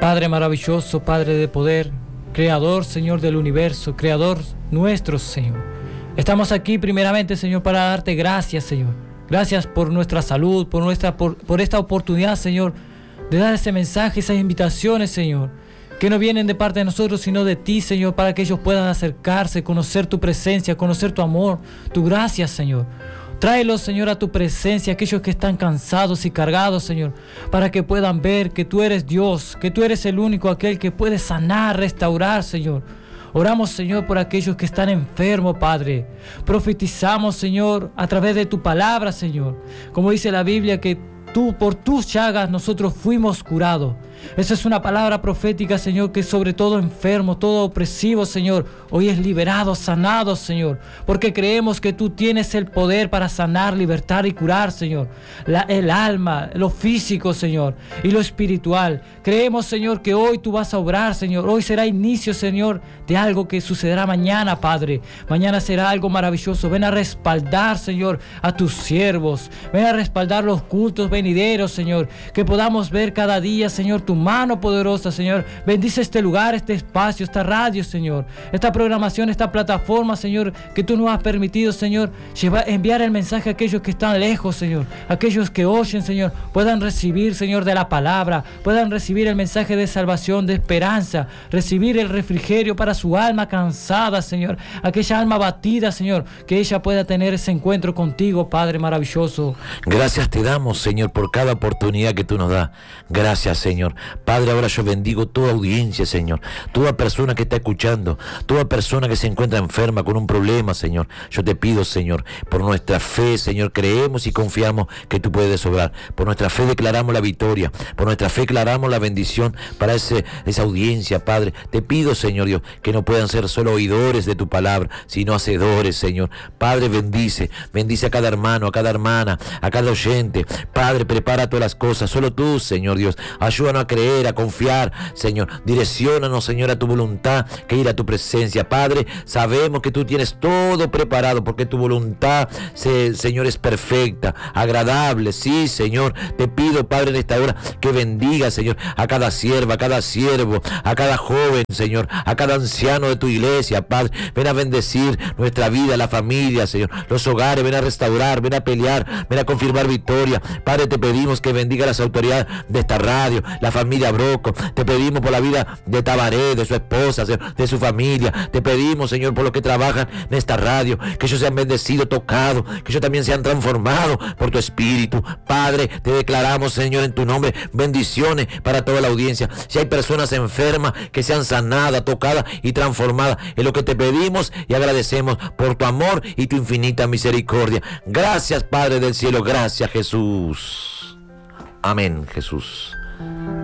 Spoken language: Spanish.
Padre maravilloso, Padre de poder, Creador, Señor del universo, Creador nuestro, Señor. Estamos aquí primeramente, Señor, para darte gracias, Señor. Gracias por nuestra salud, por esta oportunidad, Señor, de dar ese mensaje, esas invitaciones, Señor, que no vienen de parte de nosotros, sino de ti, Señor, para que ellos puedan acercarse, conocer tu presencia, conocer tu amor, tu gracia, Señor. Tráelos, Señor, a tu presencia, aquellos que están cansados y cargados, Señor, para que puedan ver que tú eres Dios, que tú eres el único, aquel que puede sanar, restaurar, Señor. Oramos, Señor, por aquellos que están enfermos, Padre. Profetizamos, Señor, a través de tu palabra, Señor. Como dice la Biblia, que tú, por tus llagas, nosotros fuimos curados. Esa es una palabra profética, Señor, que sobre todo enfermo, todo opresivo, Señor, hoy es liberado, sanado, Señor, porque creemos que tú tienes el poder para sanar, libertar y curar, Señor, el alma, lo físico, Señor, y lo espiritual. Creemos, Señor, que hoy tú vas a obrar, Señor. Hoy será inicio, Señor, de algo que sucederá mañana, Padre. Mañana será algo maravilloso. Ven a respaldar, Señor, a tus siervos. Ven a respaldar los cultos venideros, Señor, que podamos ver cada día, Señor, tu mano poderosa, Señor. Bendice este lugar, este espacio, esta radio, Señor, esta programación, esta plataforma, Señor, que tú nos has permitido, Señor, enviar el mensaje a aquellos que están lejos, Señor, aquellos que oyen, Señor, puedan recibir, Señor, de la palabra, puedan recibir el mensaje de salvación, de esperanza, recibir el refrigerio para su alma cansada, Señor, aquella alma batida, Señor, que ella pueda tener ese encuentro contigo, Padre maravilloso. Gracias te damos, Señor, por cada oportunidad que tú nos das. Gracias, Señor. Padre, ahora yo bendigo toda audiencia, Señor, toda persona que está escuchando, toda persona que se encuentra enferma con un problema, Señor. Yo te pido, Señor, por nuestra fe, Señor, creemos y confiamos que tú puedes obrar. Por nuestra fe declaramos la victoria, por nuestra fe declaramos la bendición para esa audiencia, Padre. Te pido, Señor Dios, que no puedan ser solo oidores de tu palabra, sino hacedores, Señor. Padre, bendice a cada hermano, a cada hermana, a cada oyente. Padre, prepara todas las cosas, solo tú, Señor Dios. Ayúdanos a creer, a confiar, Señor. Direcciónanos, Señor, a tu voluntad, que ir a tu presencia. Padre, sabemos que tú tienes todo preparado, porque tu voluntad, Señor, es perfecta, agradable. Sí, Señor, te pido, Padre, en esta hora, que bendiga, Señor, a cada sierva, a cada siervo, a cada joven, Señor, a cada anciano de tu iglesia, Padre. Ven a bendecir nuestra vida, la familia, Señor, los hogares. Ven a restaurar, ven a pelear, ven a confirmar victoria. Padre, te pedimos que bendiga a las autoridades de esta radio, la familia Broco. Te pedimos por la vida de Tabaré, de su esposa, de su familia. Te pedimos, Señor, por los que trabajan en esta radio, que ellos sean bendecidos, tocados, que ellos también sean transformados por tu Espíritu. Padre, te declaramos, Señor, en tu nombre, bendiciones para toda la audiencia. Si hay personas enfermas, que sean sanadas, tocadas y transformadas. Es lo que te pedimos y agradecemos por tu amor y tu infinita misericordia. Gracias, Padre del cielo. Gracias, Jesús. Amén, Jesús.